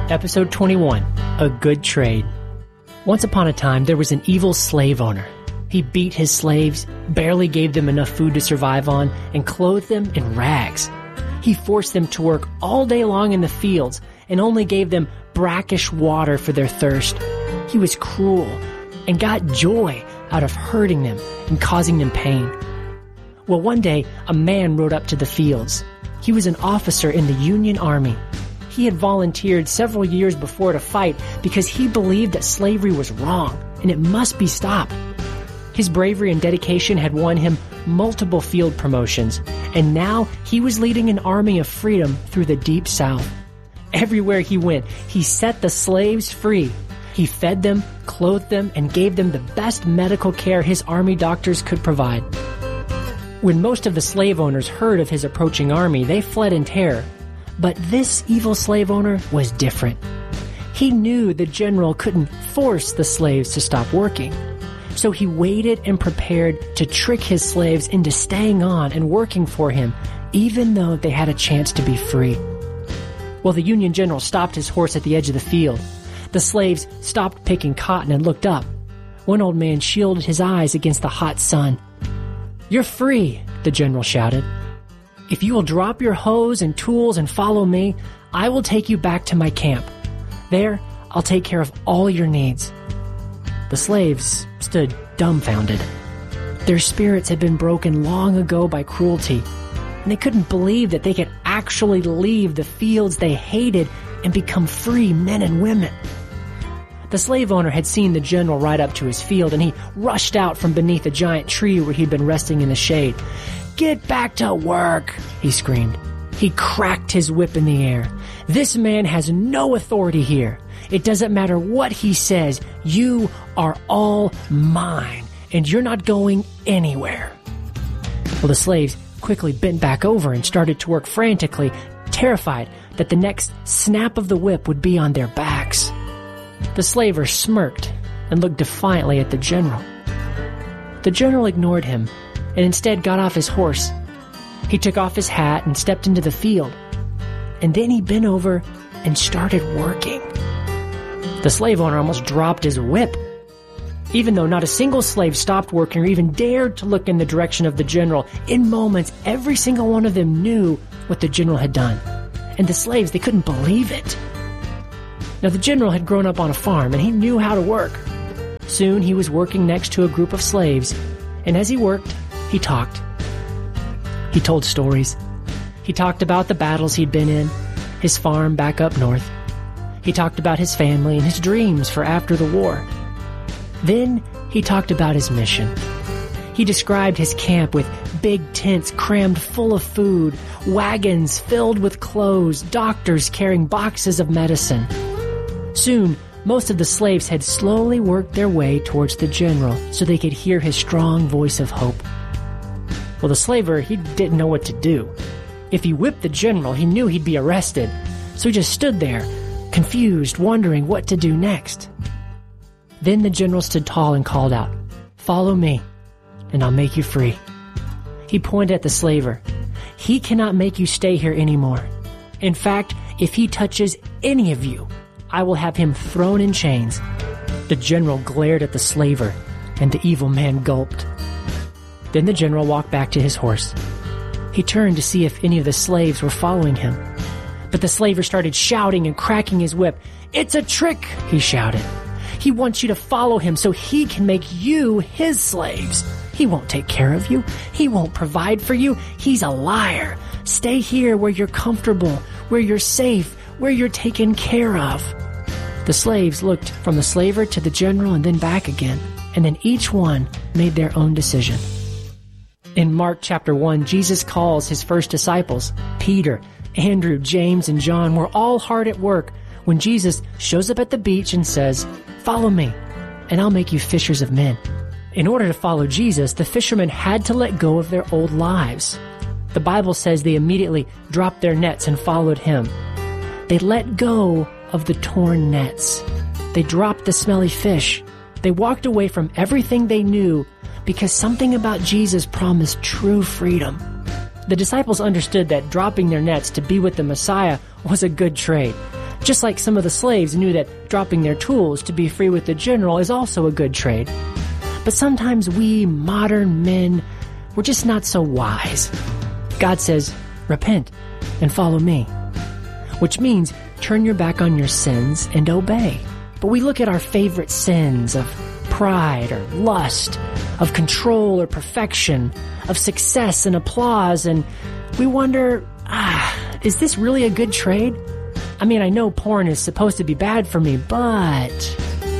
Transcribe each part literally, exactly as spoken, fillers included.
Episode twenty-one, A Good Trade. Once upon a time, there was an evil slave owner. He beat his slaves, barely gave them enough food to survive on, and clothed them in rags. He forced them to work all day long in the fields and only gave them brackish water for their thirst. He was cruel and got joy out of hurting them and causing them pain. Well, one day, a man rode up to the fields. He was an officer in the Union Army. He had volunteered several years before to fight because he believed that slavery was wrong and it must be stopped. His bravery and dedication had won him multiple field promotions, and now he was leading an army of freedom through the Deep South. Everywhere he went, he set the slaves free. He fed them, clothed them, and gave them the best medical care his army doctors could provide. When most of the slave owners heard of his approaching army, they fled in terror. But this evil slave owner was different. He knew the general couldn't force the slaves to stop working. So he waited and prepared to trick his slaves into staying on and working for him, even though they had a chance to be free. Well, the Union general stopped his horse at the edge of the field. The slaves stopped picking cotton and looked up. One old man shielded his eyes against the hot sun. "You're free," the general shouted. "If you will drop your hoes and tools and follow me, I will take you back to my camp. There, I'll take care of all your needs." The slaves stood dumbfounded. Their spirits had been broken long ago by cruelty, and they couldn't believe that they could actually leave the fields they hated and become free men and women. The slave owner had seen the general ride up to his field, and he rushed out from beneath a giant tree where he'd been resting in the shade. "Get back to work," he screamed. He cracked his whip in the air. "This man has no authority here. It doesn't matter what he says. You are all mine, and you're not going anywhere." Well, the slaves quickly bent back over and started to work frantically, terrified that the next snap of the whip would be on their backs. The slaver smirked and looked defiantly at the general. The general ignored him and instead got off his horse. He took off his hat and stepped into the field. And then he bent over and started working. The slave owner almost dropped his whip. Even though not a single slave stopped working or even dared to look in the direction of the general, in moments, every single one of them knew what the general had done. And the slaves, they couldn't believe it. Now, the general had grown up on a farm, and he knew how to work. Soon, he was working next to a group of slaves, and as he worked, he talked. He told stories. He talked about the battles he'd been in, his farm back up north. He talked about his family and his dreams for after the war. Then, he talked about his mission. He described his camp with big tents crammed full of food, wagons filled with clothes, doctors carrying boxes of medicine. Soon, most of the slaves had slowly worked their way towards the general so they could hear his strong voice of hope. Well, the slaver, he didn't know what to do. If he whipped the general, he knew he'd be arrested. So he just stood there, confused, wondering what to do next. Then the general stood tall and called out, "Follow me, and I'll make you free." He pointed at the slaver. "He cannot make you stay here anymore. In fact, if he touches any of you, I will have him thrown in chains." The general glared at the slaver, and the evil man gulped. Then the general walked back to his horse. He turned to see if any of the slaves were following him. But the slaver started shouting and cracking his whip. "It's a trick," he shouted. "He wants you to follow him so he can make you his slaves. He won't take care of you. He won't provide for you. He's a liar. Stay here where you're comfortable, where you're safe, where you're taken care of." The slaves looked from the slaver to the general and then back again, and then each one made their own decision. In Mark chapter one, Jesus calls his first disciples. Peter, Andrew, James, and John were all hard at work when Jesus shows up at the beach and says, "Follow me, and I'll make you fishers of men." In order to follow Jesus, the fishermen had to let go of their old lives. The Bible says they immediately dropped their nets and followed him. They let go of the torn nets. They dropped the smelly fish. They walked away from everything they knew because something about Jesus promised true freedom. The disciples understood that dropping their nets to be with the Messiah was a good trade. Just like some of the slaves knew that dropping their tools to be free with the general is also a good trade. But sometimes we modern men, we're just not so wise. God says, repent and follow me. Which means turn your back on your sins and obey. But we look at our favorite sins of pride or lust, of control or perfection, of success and applause, and we wonder, ah, is this really a good trade? I mean, I know porn is supposed to be bad for me, but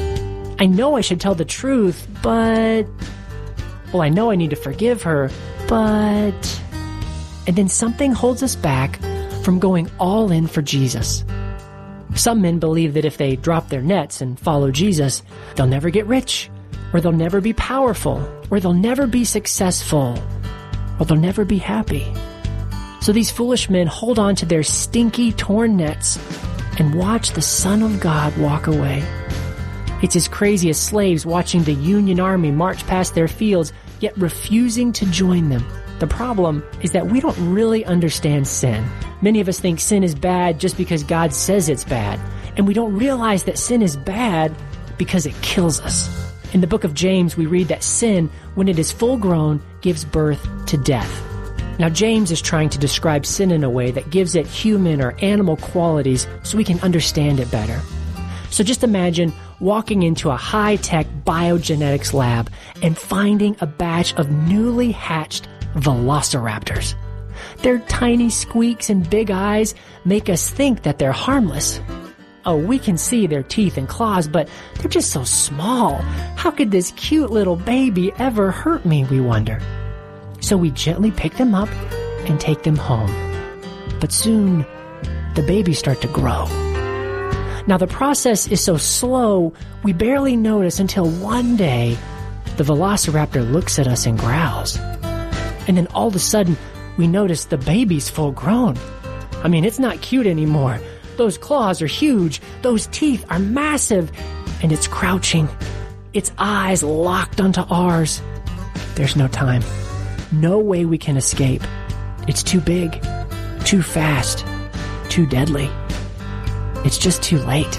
I know I should tell the truth, but, well, I know I need to forgive her, but, and then something holds us back from going all in for Jesus. Some men believe that if they drop their nets and follow Jesus, they'll never get rich, or they'll never be powerful, or they'll never be successful, or they'll never be happy. So these foolish men hold on to their stinky, torn nets and watch the Son of God walk away. It's as crazy as slaves watching the Union Army march past their fields, yet refusing to join them. The problem is that we don't really understand sin. Many of us think sin is bad just because God says it's bad, and we don't realize that sin is bad because it kills us. In the book of James, we read that sin, when it is full grown, gives birth to death. Now, James is trying to describe sin in a way that gives it human or animal qualities so we can understand it better. So just imagine walking into a high-tech biogenetics lab and finding a batch of newly hatched velociraptors. Their tiny squeaks and big eyes make us think that they're harmless. Oh, we can see their teeth and claws, but they're just so small. How could this cute little baby ever hurt me, we wonder. So we gently pick them up and take them home. But soon, the babies start to grow. Now, the process is so slow, we barely notice until one day, the velociraptor looks at us and growls. And then all of a sudden, we notice the baby's full grown. I mean, it's not cute anymore. Those claws are huge, those teeth are massive, and it's crouching. Its eyes locked onto ours. There's no time. No way we can escape. It's too big, too fast, too deadly. It's just too late.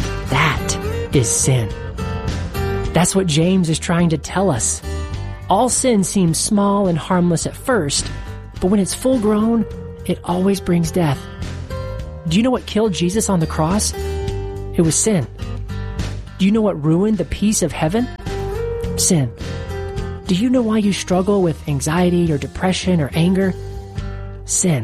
That is sin. That's what James is trying to tell us. All sin seems small and harmless at first, but when it's full grown, it always brings death. Do you know what killed Jesus on the cross? It was sin. Do you know what ruined the peace of heaven? Sin. Do you know why you struggle with anxiety or depression or anger? Sin.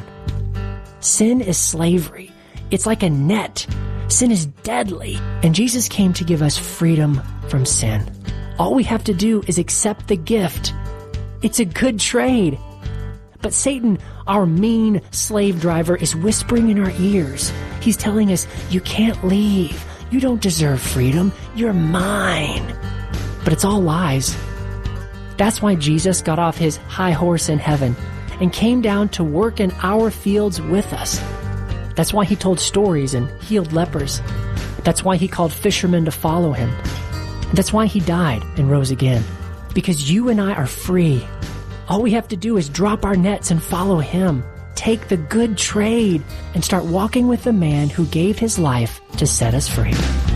Sin is slavery. It's like a net. Sin is deadly, and Jesus came to give us freedom from sin. All we have to do is accept the gift. It's a good trade. But Satan, our mean slave driver, is whispering in our ears. He's telling us, you can't leave. You don't deserve freedom. You're mine. But it's all lies. That's why Jesus got off his high horse in heaven and came down to work in our fields with us. That's why he told stories and healed lepers. That's why he called fishermen to follow him. That's why he died and rose again. Because you and I are free. All we have to do is drop our nets and follow him. Take the good trade and start walking with the man who gave his life to set us free.